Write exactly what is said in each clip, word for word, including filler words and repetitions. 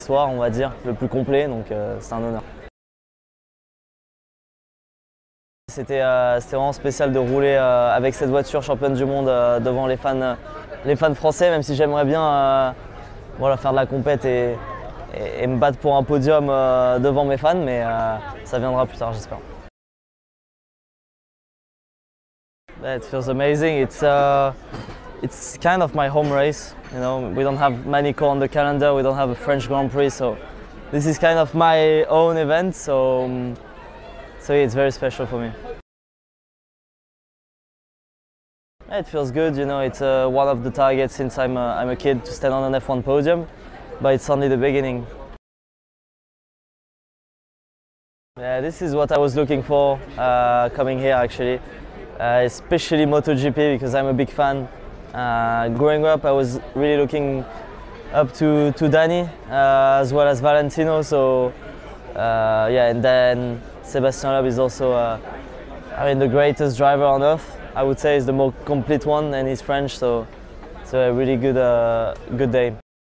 Soir, on va dire, le plus complet, donc euh, c'est un honneur. C'était euh, vraiment spécial de rouler euh, avec cette voiture championne du monde euh, devant les fans, euh, les fans français, même si j'aimerais bien euh, voilà, faire de la compète et, et, et me battre pour un podium euh, devant mes fans, mais euh, ça viendra plus tard, j'espère. It feels amazing. It's uh, it's kind of my home race. You know, we don't have Manico on the calendar. We don't have a French Grand Prix, so this is kind of my own event. So, um, so yeah, it's very special for me. It feels good. You know, it's uh, one of the targets since I'm a, I'm a kid to stand on an F one podium, but it's only the beginning. Yeah, this is what I was looking for uh, coming here actually. Uh, especially MotoGP because I'm a big fan. Uh, growing up, I was really looking up to, to Danny uh, as well as Valentino. So uh, yeah, and then Sebastian Loeb is also, uh, I mean, the greatest driver on earth. I would say he's the more complete one, and he's French, so so a really good uh, good day.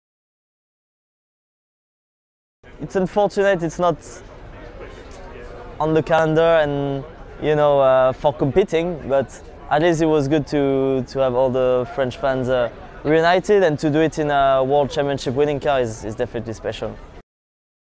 It's unfortunate it's not on the calendar and, you know, uh, for competing, but at least it was good to, to have all the French fans uh, reunited, and to do it in a World Championship winning car is, is definitely special.